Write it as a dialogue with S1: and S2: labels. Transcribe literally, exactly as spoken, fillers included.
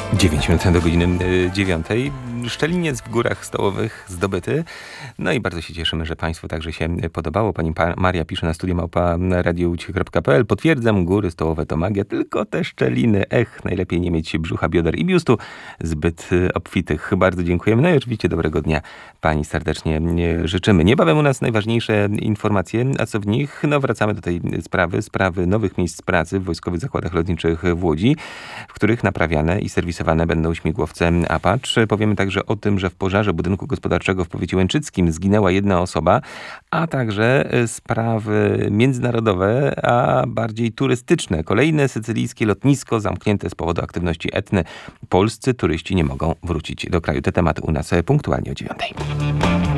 S1: dziewięć minut do godziny dziewiątej. Szczeliniec w Górach Stołowych zdobyty. No i bardzo się cieszymy, że Państwu także się podobało. Pani pa- Maria pisze na studio małpa radioucich kropka p l. Potwierdzam, Góry Stołowe to magia, tylko te szczeliny. Ech, najlepiej nie mieć brzucha, bioder i biustu zbyt obfitych. Bardzo dziękujemy. No i oczywiście dobrego dnia Pani serdecznie życzymy. Niebawem u nas najważniejsze informacje, a co w nich? No wracamy do tej sprawy, sprawy nowych miejsc pracy w Wojskowych Zakładach Lotniczych w Łodzi, w których naprawiane i serwisowane będą śmigłowce Apache. Powiemy także o tym, że w pożarze budynku gospodarczego w powiecie łęczyckim zginęła jedna osoba, a także sprawy międzynarodowe, a bardziej turystyczne. Kolejne sycylijskie lotnisko zamknięte z powodu aktywności etny. Polscy turyści nie mogą wrócić do kraju. Te tematy u nas punktualnie o dziewiątej.